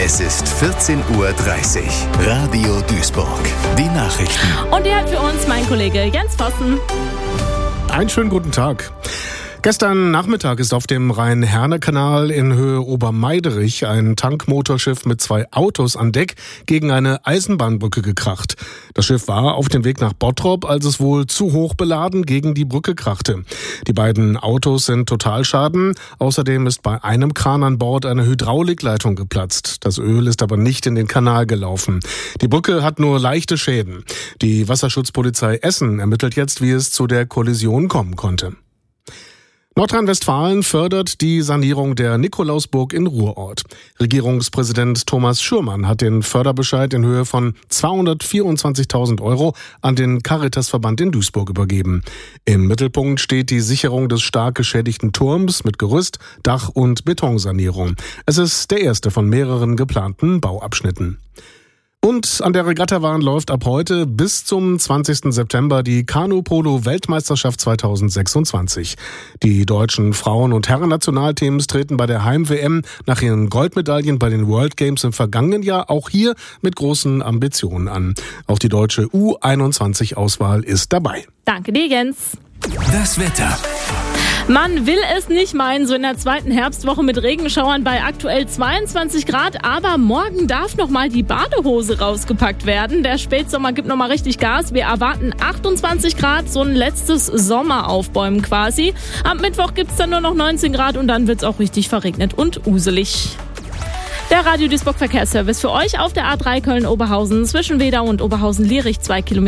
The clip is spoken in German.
Es ist 14:30 Uhr. Radio Duisburg. Die Nachrichten. Und die hat für uns mein Kollege Jens Vossen. Einen schönen guten Tag. Gestern Nachmittag ist auf dem Rhein-Herne-Kanal in Höhe Obermeiderich ein Tankmotorschiff mit 2 Autos an Deck gegen eine Eisenbahnbrücke gekracht. Das Schiff war auf dem Weg nach Bottrop, als es wohl zu hoch beladen gegen die Brücke krachte. Die beiden Autos sind Totalschaden. Außerdem ist bei einem Kran an Bord eine Hydraulikleitung geplatzt. Das Öl ist aber nicht in den Kanal gelaufen. Die Brücke hat nur leichte Schäden. Die Wasserschutzpolizei Essen ermittelt jetzt, wie es zu der Kollision kommen konnte. Nordrhein-Westfalen fördert die Sanierung der Nikolausburg in Ruhrort. Regierungspräsident Thomas Schürmann hat den Förderbescheid in Höhe von 224.000 € an den Caritasverband in Duisburg übergeben. Im Mittelpunkt steht die Sicherung des stark geschädigten Turms mit Gerüst, Dach- und Betonsanierung. Es ist der erste von mehreren geplanten Bauabschnitten. Und an der Regattawahn läuft ab heute bis zum 20. September die Kanu-Polo-Weltmeisterschaft 2026. Die deutschen Frauen- und Herren-Nationalteams treten bei der Heim-WM nach ihren Goldmedaillen bei den World Games im vergangenen Jahr auch hier mit großen Ambitionen an. Auch die deutsche U21-Auswahl ist dabei. Danke dir, Jens. Das Wetter. Man will es nicht meinen, so in der zweiten Herbstwoche mit Regenschauern bei aktuell 22 Grad. Aber morgen darf noch mal die Badehose rausgepackt werden. Der Spätsommer gibt noch mal richtig Gas. Wir erwarten 28 Grad, so ein letztes Sommeraufbäumen quasi. Am Mittwoch gibt es dann nur noch 19 Grad und dann wird es auch richtig verregnet und uselig. Der Radio Duisburg Verkehrsservice für euch auf der A3 Köln-Oberhausen zwischen Wedau und Oberhausen-Lierich 2 Kilometer.